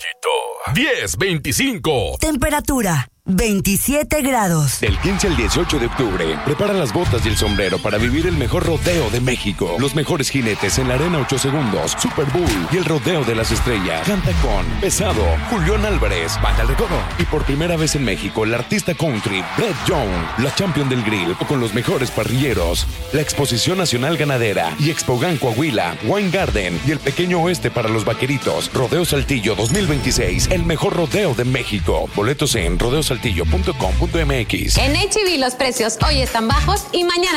Caballito. 10:25. Temperatura 27 grados. Del 15 al 18 de octubre, prepara las botas y el sombrero para vivir el mejor rodeo de México. Los mejores jinetes en la Arena 8 Segundos, Super Bowl y el Rodeo de las Estrellas. Canta con Pesado, Julián Álvarez, Banda El Recodo. Y por primera vez en México, el artista country Brett Young, la champion del grill, con los mejores parrilleros. La Exposición Nacional Ganadera y Expogan Coahuila, Wine Garden y el Pequeño Oeste para los Vaqueritos. Rodeo Saltillo 2026, el mejor rodeo de México. Boletos en rodeosaltillo.com.mx. En H-E-B los precios hoy están bajos y mañana